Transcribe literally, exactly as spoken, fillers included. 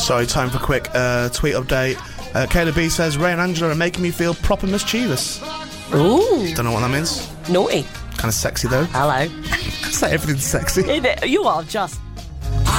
Sorry, time for a quick uh, tweet update. Uh, Kayla B says, Ray and Angela are making me feel proper mischievous. Ooh. Don't know what that means. Naughty. Kind of sexy, though. Hello. Say everything's sexy. You are just